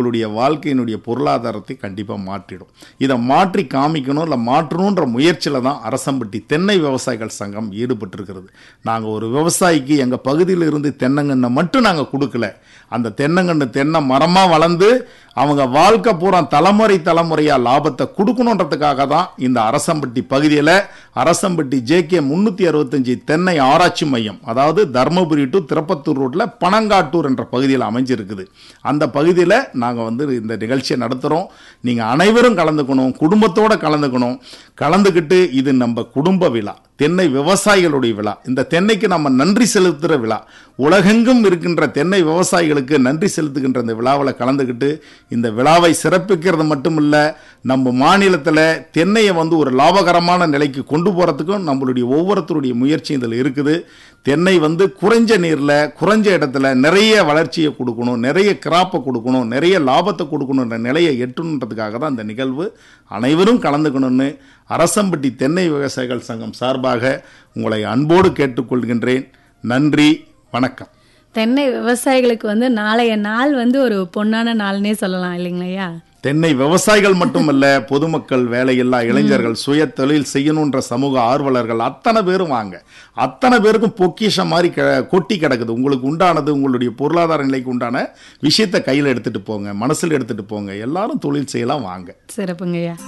உங்களுடைய வாழ்க்கையினுடைய பொருளாதாரத்தை கண்டிப்பாக மாற்றிடும். இதை மாற்றி காமிக்கணும், இல்லை மாற்றணுன்ற முயற்சியில் தான் அரசம்பட்டி தென்னை விவசாயிகள் சங்கம் ஈடுபட்டிருக்கிறது. நாங்கள் ஒரு விவசாயிக்கு எங்கள் பகுதியில் இருந்து தென்னங்கன்னை மட்டும் நாங்கள் கொடுக்கல, அந்த தென்னங்கன்று தென்னை மரமாக வளர்ந்து அவங்க வாழ்க்கை பூரா தலைமுறையாக லாபத்தை கொடுக்கணுன்றதுக்காக தான் இந்த அரசம்பட்டி பகுதியில் அரசம்பட்டி JK 365 தென்னை ஆராய்ச்சி மையம், அதாவது தர்மபுரி டு திருப்பத்தூர் ரோட்டில் பனங்காட்டூர் என்ற பகுதியில் அமைஞ்சிருக்குது. அந்த பகுதியில் நாங்கள் இந்த நிகழ்ச்சியை நடத்துகிறோம். நீங்கள் அனைவரும் கலந்துக்கணும், குடும்பத்தோடு கலந்துக்கணும். கலந்துக்கிட்டு இது நம்ம குடும்ப விழா, தென்னை விவசாயிகளுடைய விழா, இந்த தென்னைக்கு நம்ம நன்றி செலுத்துகிற விழா, உலகெங்கும் இருக்கின்ற தென்னை விவசாயிகளுக்கு நன்றி செலுத்துகின்ற இந்த விழாவில் கலந்துக்கிட்டு இந்த விழாவை சிறப்பிக்கிறது மட்டும் இல்லை, நம்ம மாநிலத்தில் தென்னையை ஒரு லாபகரமான நிலைக்கு கொண்டு போகிறதுக்கும் நம்மளுடைய ஒவ்வொருத்தருடைய முயற்சி இதில் இருக்குது. தென்னை குறைஞ்ச நீரில் குறைஞ்ச இடத்துல நிறைய வளர்ச்சியை கொடுக்கணும், நிறைய கிராப்பை கொடுக்கணும், நிறைய லாபத்தை கொடுக்கணுன்ற நிலையை எட்டணுன்றதுக்காக தான் இந்த நிகழ்வு. அனைவரும் கலந்துக்கணும்னு அரசம்பட்டி தென்னை விவசாயிகள் சங்கம் சார்பாக உங்களை அன்போடு கேட்டுக்கொள்கின்றேன். நன்றி, வணக்கம். தென்னை விவசாயிகளுக்கு நாளைய நாள் ஒரு பொன்னான நாள்னே சொல்லலாம் இல்லைங்களையா? தென்னை விவசாயிகள் மட்டுமல்ல, பொதுமக்கள், வேலையில்லா இளைஞர்கள், சுய தொழில் செய்யணுன்ற சமூக ஆர்வலர்கள் அத்தனை பேரும் வாங்க. அத்தனை பேருக்கும் பொக்கிஷம் மாதிரி கொட்டி கிடக்குது. உங்களுக்கு உண்டானது, உங்களுடைய பொருளாதார நிலைக்கு உண்டான விஷயத்தை கையில் எடுத்துட்டு போங்க, மனசில் எடுத்துட்டு போங்க. எல்லாரும் தொழில் செய்யலாம், வாங்க. சிறப்புங்கய்யா.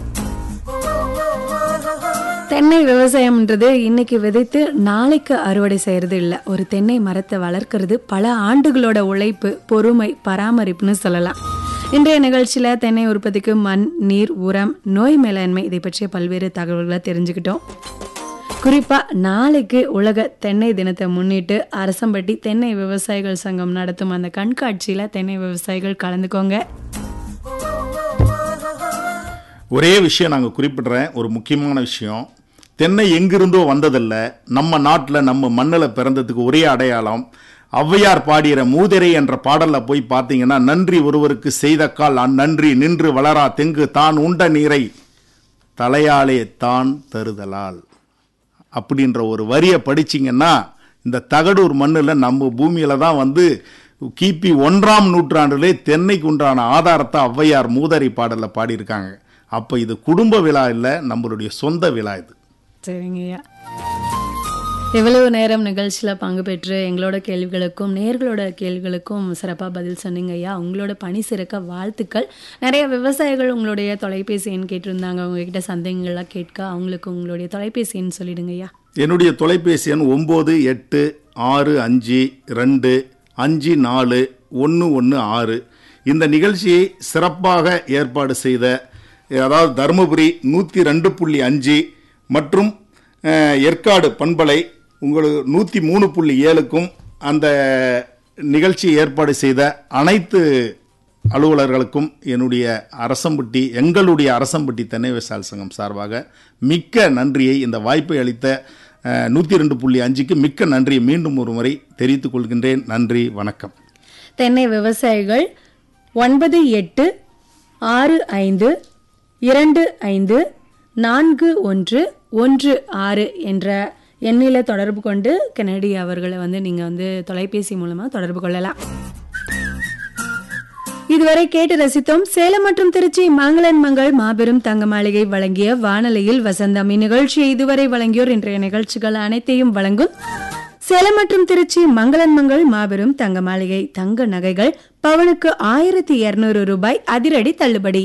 தென்னை விவசாயம்ன்றது இன்னைக்கு விதைத்து நாளைக்கு அறுவடை செய்யறது இல்லை. ஒரு தென்னை மரத்தை வளர்க்கறது பல ஆண்டுகளோட உழைப்பு, பொறுமை, பராமரிப்புன்னு சொல்லலாம். இன்றைய நிகழ்ச்சியில தென்னை உற்பத்திக்கு மண், நீர், உரம், நோய் மேலாண்மை இதை பற்றிய பல்வேறு தகவல்களை தெரிஞ்சுக்கிட்டோம். குறிப்பா நாளைக்கு உலக தென்னை தினத்தை முன்னிட்டு அரசம்பட்டி தென்னை விவசாயிகள் சங்கம் நடத்தும் அந்த கண்காட்சியில தென்னை விவசாயிகள் கலந்துக்கோங்க. ஒரே விஷயம் நாங்கள் குறிப்பிடுறேன், ஒரு முக்கியமான விஷயம். தென்னை எங்கிருந்தோ வந்ததில்லை, நம்ம நாட்டில் நம்ம மண்ணில் பிறந்ததுக்கு ஒரே அடையாளம் ஔவையார் பாடிற மூதிரை என்ற பாடலில் போய் பார்த்தீங்கன்னா, நன்றி ஒருவருக்கு செய்த கால் நன்றி நின்று வளரா தெங்கு தான் உண்ட நீரை தலையாலே தான் தருதலால் அப்படின்ற ஒரு வரியை படிச்சிங்கன்னா, இந்த தகடூர் மண்ணில் நம்ம பூமியில் தான் கிபி 1ஆம் நூற்றாண்டிலே தென்னைக்கு உண்டான ஆதாரத்தை ஔவையார் மூதரை பாடலில் பாடியிருக்காங்க. அப்போ இது குடும்ப விழா இல்லை, நம்மளுடைய சொந்த விழா இது. சரிங்கய்யா, எவ்வளவு நேரம் நிகழ்ச்சியில் பங்கு பெற்று எங்களோட கேள்விகளுக்கும் நேர்களோட கேள்விகளுக்கும் சிறப்பாக பதில் சொன்னீங்க ஐயா. உங்களோட பணி சிறக்க வாழ்த்துக்கள். நிறைய விவசாயிகள் உங்களுடைய தொலைபேசி எண் கேட்டிருந்தாங்க, உங்ககிட்ட சந்தேகங்கள்லாம் கேட்க. அவங்களுக்கு உங்களுடைய தொலைபேசி எண் சொல்லிடுங்க ஐயா. என்னுடைய தொலைபேசி எண் 9865254116. இந்த நிகழ்ச்சியை சிறப்பாக ஏற்பாடு செய்த, அதாவது தருமபுரி 102.5 மற்றும் ஏற்காடு பண்பலை உங்களுக்கு 103.7க்கும் அந்த நிகழ்ச்சியை ஏற்பாடு செய்த அனைத்து அலுவலர்களுக்கும் எங்களுடைய அரசம்பட்டி தென்னை விவசாயிகள் சங்கம் சார்பாக மிக்க நன்றியை, இந்த வாய்ப்பை அளித்த 102.5க்கு மிக்க நன்றியை மீண்டும் ஒரு முறை தெரிவித்துக் கொள்கின்றேன். நன்றி, வணக்கம். தென்னை விவசாயிகள் 9865254116 என்ற எண்ணில தொடர்பு கொண்டு கென்னடி அவர்களை நீங்க தொலைபேசி மூலமா தொடர்பு கொள்ளலாம். இதுவரை கேட்டு ரசித்தோம் சேலம் மற்றும் திருச்சி மங்களன் மங்கள் மாபெரும் தங்க மாளிகை வழங்கிய வானொலியில் வசந்தம். இந்நிகழ்ச்சியை இதுவரை வழங்கியோர் இன்றைய நிகழ்ச்சிகள் அனைத்தையும் வழங்கும் சேலம் மற்றும் திருச்சி மங்களன் மங்கள் மாபெரும் தங்க மாளிகை. தங்க நகைகள் பவனுக்கு 1200 ரூபாய் அதிரடி தள்ளுபடி.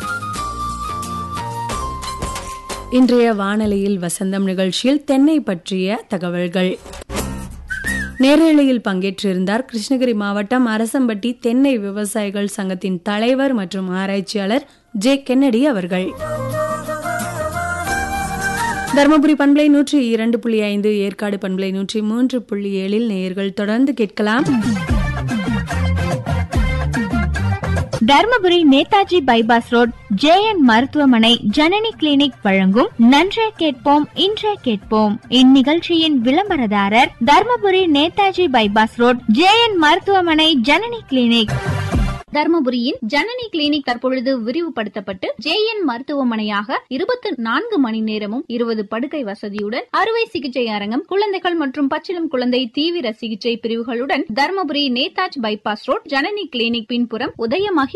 இன்றைய வானொலியில் வசந்தம் நிகழ்ச்சியில் தென்னை பற்றிய தகவல்கள். நேரலையில் பங்கேற்றிருந்தார் கிருஷ்ணகிரி மாவட்டம் அரசம்பட்டி தென்னை விவசாயிகள் சங்கத்தின் தலைவர் மற்றும் ஆராய்ச்சியாளர் ஜே கென்னடி அவர்கள். தர்மபுரி பண்பலை 102.5, ஏற்காடு பண்பலை 103.7 நேயர்கள் தொடர்ந்து கேட்கலாம். Dharmapuri Netaji bypass road JN மருத்துவமனை ஜனனி கிளினிக் வழங்கும் நன்றே கேட்போம் இன்றே கேட்போம். இந்நிகழ்ச்சியின் விளம்பரதாரர் Dharmapuri Netaji bypass road JN மருத்துவமனை ஜனனி கிளினிக். தர்மபுரியின் ஜனனி கிளினிக் தற்பொழுது விரிவுபடுத்தப்பட்டு JN மருத்துவமனையாக 24 மணி நேரமும் 20 படுக்கை வசதியுடன் அறுவை சிகிச்சை அரங்கம், குழந்தைகள் மற்றும் பச்சிளம் குழந்தை தீவிர சிகிச்சை பிரிவுகளுடன் Dharmapuri Netaji bypass road Janani clinic பின்புறம் உதயமாகி